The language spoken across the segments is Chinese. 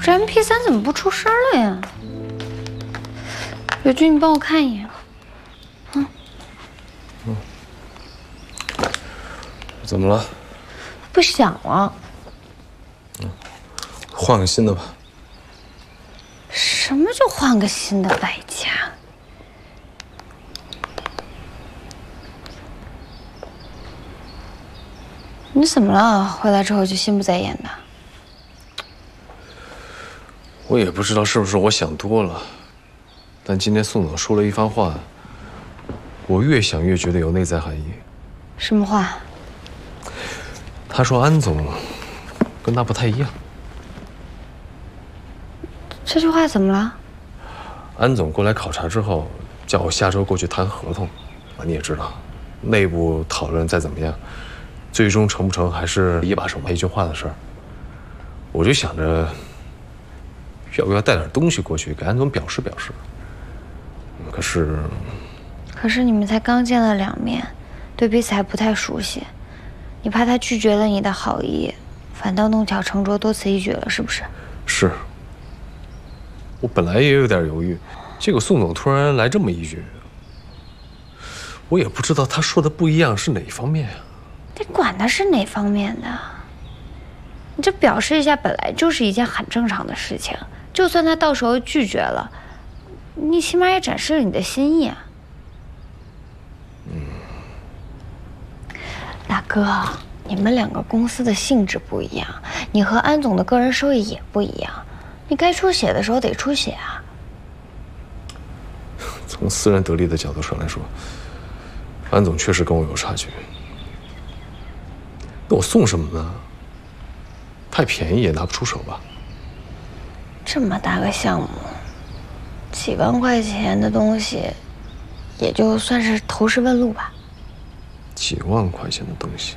这 MP3 怎么不出声了呀？友军，你帮我看一眼。 怎么了？ 不响了。 换个新的吧。 什么就换个新的败家？你怎么了？回来之后就心不在焉的。 我也不知道是不是我想多了，但今天宋总说了一番话，我越想越觉得有内在含义。 什么话？ 他说安总跟他不太一样。 这句话怎么了？ 安总过来考察之后，叫我下周过去谈合同。你也知道，内部讨论再怎么样，最终成不成还是一把手一句话的事儿。我就想着，要不要带点东西过去给安总表示表示。可是你们才刚见了2面，对彼此还不太熟悉，你怕他拒绝了你的好意，反倒弄巧成拙，多此一举了，是不是？ 是。我本来也有点犹豫，结果宋总突然来这么一句，我也不知道他说的不一样是哪方面啊。 你管他是哪方面的，你这表示一下本来就是一件很正常的事情，就算他到时候拒绝了，你起码也展示了你的心意啊。大哥，你们2个公司的性质不一样，你和安总的个人收益也不一样，你该出血的时候得出血啊。 从私人得利的角度上来说，安总确实跟我有差距。那我送什么呢？太便宜也拿不出手吧？ 这么大个项目，几万块钱的东西，也就算是投石问路吧。 几万块钱的东西，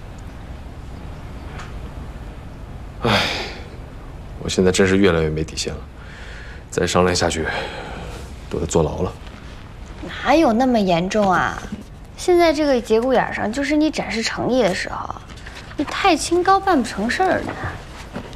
唉，我现在真是越来越没底线了，再商量下去，都得坐牢了。 哪有那么严重啊？现在这个节骨眼上，就是你展示诚意的时候，你太清高办不成事儿的。